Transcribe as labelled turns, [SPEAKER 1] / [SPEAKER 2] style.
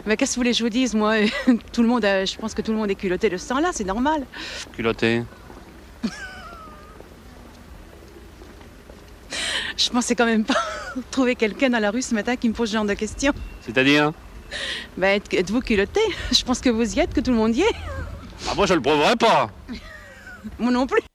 [SPEAKER 1] Mais qu'est-ce que vous voulez que je vous dise, moi? Tout le monde, je pense que tout le monde est culotté de ce temps-là, c'est normal.
[SPEAKER 2] Culotté.
[SPEAKER 1] Je pensais quand même pas trouver quelqu'un dans la rue ce matin qui me pose ce genre de questions.
[SPEAKER 2] C'est-à-dire?
[SPEAKER 1] Ben, êtes-vous culotté? Je pense que vous y êtes, que tout le monde y est.
[SPEAKER 2] Ah, moi, je le prouverai pas.
[SPEAKER 1] Moi non plus.